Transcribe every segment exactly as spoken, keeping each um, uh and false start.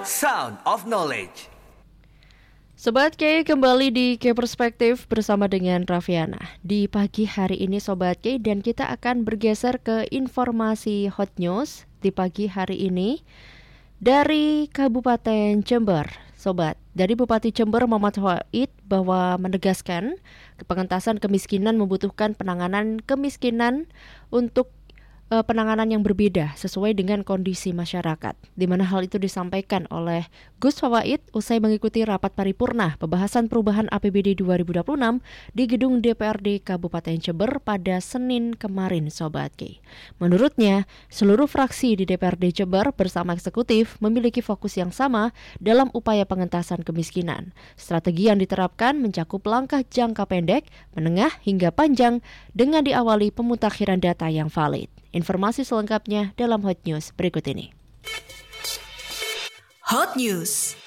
Sound of Knowledge. Sobat K, kembali di K Perspektif bersama dengan Raffiana. Di pagi hari ini Sobat K, dan kita akan bergeser ke informasi hot news di pagi hari ini dari Kabupaten Jember. Sobat, dari Bupati Jember Muhammad Fawaid bahwa menegaskan pengentasan kemiskinan membutuhkan penanganan kemiskinan untuk Uh, penanganan yang berbeda sesuai dengan kondisi masyarakat, di mana hal itu disampaikan oleh Gus Fawaid usai mengikuti rapat paripurna pembahasan perubahan A P B D dua ribu dua puluh enam di gedung D P R D Kabupaten Jember pada Senin kemarin, Sobat K. Menurutnya, seluruh fraksi di D P R D Jember bersama eksekutif memiliki fokus yang sama dalam upaya pengentasan kemiskinan. Strategi yang diterapkan mencakup langkah jangka pendek, menengah hingga panjang dengan diawali pemutakhiran data yang valid. Informasi selengkapnya dalam Hot News berikut ini. Hot News.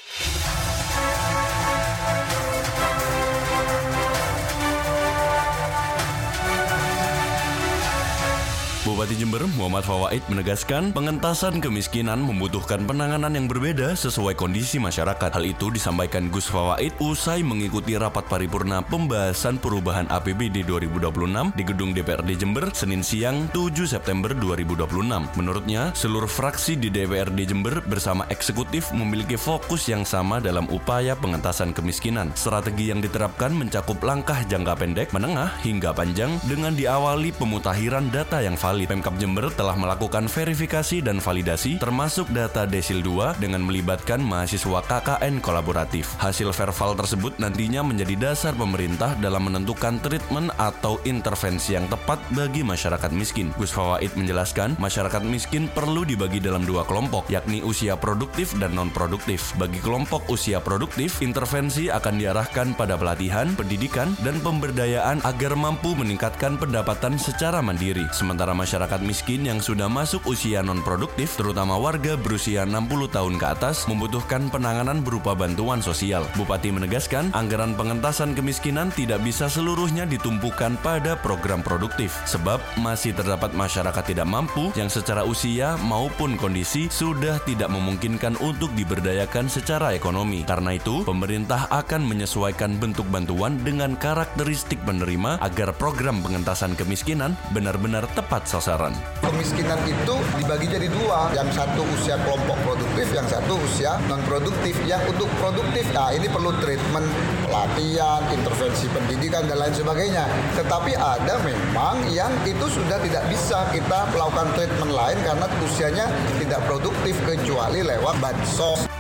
Bupati Jember Muhammad Fawaid menegaskan pengentasan kemiskinan membutuhkan penanganan yang berbeda sesuai kondisi masyarakat. Hal itu disampaikan Gus Fawaid usai mengikuti rapat paripurna pembahasan perubahan A P B D dua ribu dua puluh enam di gedung D P R D Jember Senin siang tujuh September dua ribu dua puluh enam. Menurutnya, seluruh fraksi di D P R D Jember bersama eksekutif memiliki fokus yang sama dalam upaya pengentasan kemiskinan. Strategi yang diterapkan mencakup langkah jangka pendek, menengah hingga panjang dengan diawali pemutakhiran data yang valid. Pemkab Jember telah melakukan verifikasi dan validasi termasuk data Desil dua dengan melibatkan mahasiswa K K N kolaboratif. Hasil verval tersebut nantinya menjadi dasar pemerintah dalam menentukan treatment atau intervensi yang tepat bagi masyarakat miskin. Gus Fawaid menjelaskan, masyarakat miskin perlu dibagi dalam dua kelompok, yakni usia produktif dan non-produktif. Bagi kelompok usia produktif, intervensi akan diarahkan pada pelatihan, pendidikan, dan pemberdayaan agar mampu meningkatkan pendapatan secara mandiri. Sementara masyarakat Masyarakat miskin yang sudah masuk usia non-produktif, terutama warga berusia enam puluh tahun ke atas, membutuhkan penanganan berupa bantuan sosial. Bupati menegaskan, anggaran pengentasan kemiskinan tidak bisa seluruhnya ditumpukan pada program produktif, sebab masih terdapat masyarakat tidak mampu yang secara usia maupun kondisi sudah tidak memungkinkan untuk diberdayakan secara ekonomi. Karena itu, pemerintah akan menyesuaikan bentuk bantuan dengan karakteristik penerima agar program pengentasan kemiskinan benar-benar tepat sasaran. Kemiskinan itu dibagi jadi dua, yang satu usia kelompok produktif, yang satu usia non-produktif. Yang untuk produktif, nah ini perlu treatment, pelatihan, intervensi pendidikan, dan lain sebagainya. Tetapi ada memang yang itu sudah tidak bisa kita melakukan treatment lain karena usianya tidak produktif kecuali lewat bansos.